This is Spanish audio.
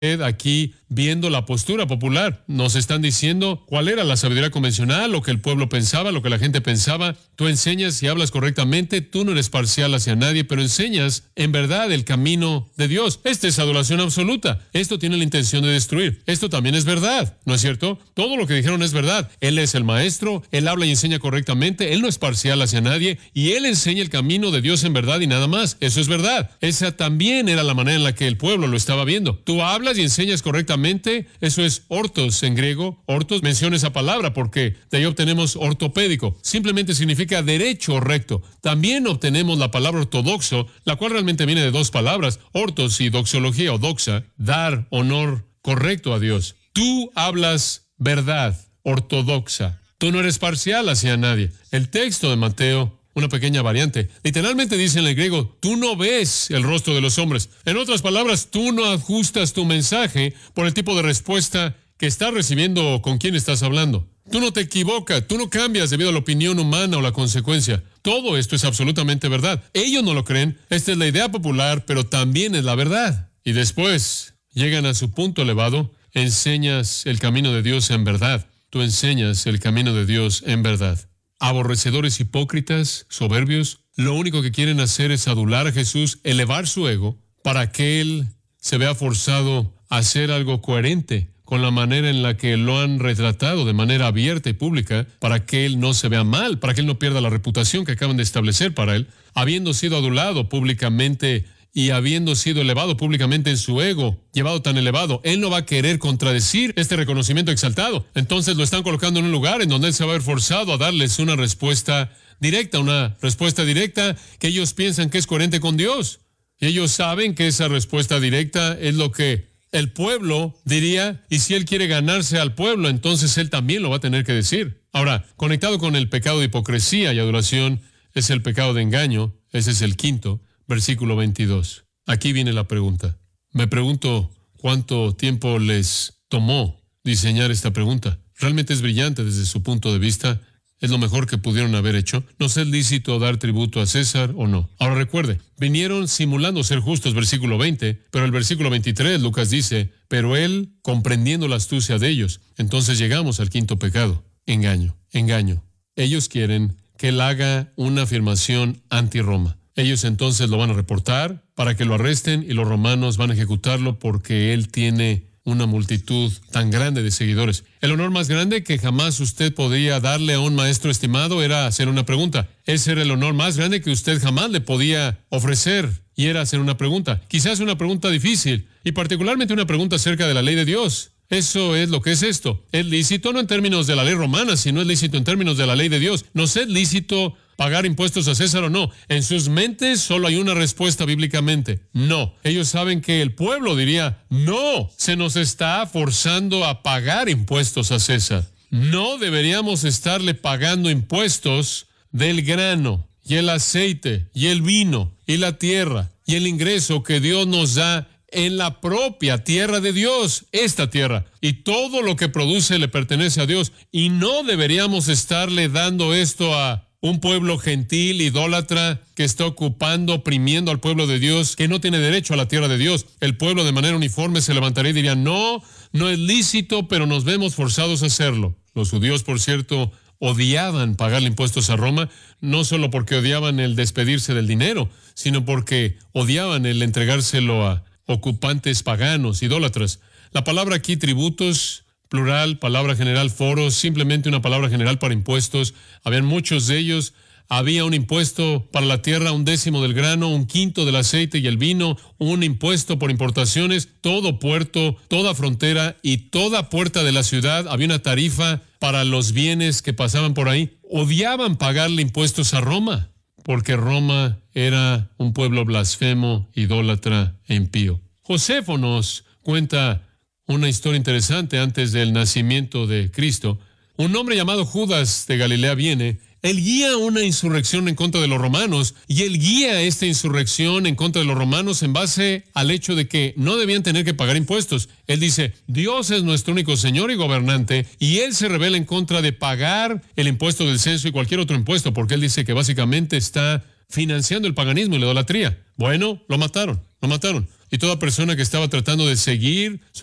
aquí viendo la postura popular. Nos están diciendo cuál era la sabiduría convencional, lo que el pueblo pensaba, lo que la gente pensaba. Tú enseñas y hablas correctamente, tú no eres parcial hacia nadie, pero enseñas en verdad el camino de Dios. Esta es adoración absoluta. Esto tiene la intención de destruir. Esto también es verdad, ¿no es cierto? Todo lo que dijeron es verdad. Él es el maestro, él habla y enseña correctamente, él no es parcial hacia nadie y él enseña el camino de Dios en verdad y nada más. Eso es verdad. Esa también era la manera en la que el pueblo lo estaba viendo. Tú hablas y enseñas correctamente, eso es ortos en griego. Ortos, menciona esa palabra porque de ahí obtenemos ortopédico. Simplemente significa derecho o recto. También obtenemos la palabra ortodoxo, la cual realmente viene de dos palabras, ortos y doxología o doxa, dar honor correcto a Dios. Tú hablas verdad ortodoxa. Tú no eres parcial hacia nadie. El texto de Mateo, una pequeña variante, literalmente dice en el griego, tú no ves el rostro de los hombres. En otras palabras, tú no ajustas tu mensaje por el tipo de respuesta que estás recibiendo o con quién estás hablando. Tú no te equivocas, tú no cambias debido a la opinión humana o la consecuencia. Todo esto es absolutamente verdad. Ellos no lo creen, esta es la idea popular, pero también es la verdad. Y después llegan a su punto elevado, enseñas el camino de Dios en verdad. Tú enseñas el camino de Dios en verdad. Aborrecedores hipócritas, soberbios, lo único que quieren hacer es adular a Jesús, elevar su ego, para que Él se vea forzado a hacer algo coherente con la manera en la que lo han retratado de manera abierta y pública, para que Él no se vea mal, para que Él no pierda la reputación que acaban de establecer para Él, habiendo sido adulado públicamente y habiendo sido elevado públicamente en su ego, llevado tan elevado, Él no va a querer contradecir este reconocimiento exaltado. Entonces lo están colocando en un lugar en donde Él se va a ver forzado a darles una respuesta directa que ellos piensan que es coherente con Dios. Y ellos saben que esa respuesta directa es lo que el pueblo diría, y si Él quiere ganarse al pueblo, entonces Él también lo va a tener que decir. Ahora, conectado con el pecado de hipocresía y adoración, es el pecado de engaño. Ese es el quinto. Versículo 22. Aquí viene la pregunta. Me pregunto cuánto tiempo les tomó diseñar esta pregunta. Realmente es brillante desde su punto de vista. Es lo mejor que pudieron haber hecho. ¿Nos es lícito dar tributo a César o no? Ahora recuerde, vinieron simulando ser justos, versículo 20, pero el versículo 23, Lucas dice, pero él comprendiendo la astucia de ellos. Entonces llegamos al quinto pecado. Engaño. Ellos quieren que él haga una afirmación anti-Roma. Ellos entonces lo van a reportar para que lo arresten y los romanos van a ejecutarlo porque él tiene una multitud tan grande de seguidores. El honor más grande que jamás usted podía darle a un maestro estimado era hacer una pregunta. Ese era el honor más grande que usted jamás le podía ofrecer y era hacer una pregunta. Quizás una pregunta difícil y particularmente una pregunta acerca de la ley de Dios. Eso es lo que es esto. Es lícito no en términos de la ley romana, sino es lícito en términos de la ley de Dios. ¿Nos es lícito pagar impuestos a César o no? En sus mentes solo hay una respuesta bíblicamente. No. Ellos saben que el pueblo diría, no, se nos está forzando a pagar impuestos a César. No deberíamos estarle pagando impuestos del grano y el aceite y el vino y la tierra y el ingreso que Dios nos da en la propia tierra de Dios, esta tierra. Y todo lo que produce le pertenece a Dios. Y no deberíamos estarle dando esto a un pueblo gentil, idólatra, que está ocupando, oprimiendo al pueblo de Dios, que no tiene derecho a la tierra de Dios. El pueblo de manera uniforme se levantaría y diría, no es lícito, pero nos vemos forzados a hacerlo. Los judíos, por cierto, odiaban pagarle impuestos a Roma, no solo porque odiaban el despedirse del dinero, sino porque odiaban el entregárselo a ocupantes paganos, idólatras. La palabra aquí, tributos, plural, palabra general, foros, simplemente una palabra general para impuestos. Habían muchos de ellos. Había un impuesto para la tierra, 1/10 del grano, 1/5 del aceite y el vino, un impuesto por importaciones, todo puerto, toda frontera y toda puerta de la ciudad. Había una tarifa para los bienes que pasaban por ahí. Odiaban pagarle impuestos a Roma, porque Roma era un pueblo blasfemo, idólatra e impío. Josefo nos cuenta una historia interesante antes del nacimiento de Cristo. Un hombre llamado Judas de Galilea viene. Él guía una insurrección en contra de los romanos y él guía esta insurrección en contra de los romanos en base al hecho de que no debían tener que pagar impuestos. Él dice, Dios es nuestro único Señor y gobernante y Él se rebela en contra de pagar el impuesto del censo y cualquier otro impuesto porque Él dice que básicamente está financiando el paganismo y la idolatría. Bueno, lo mataron. Y toda persona que estaba tratando de seguir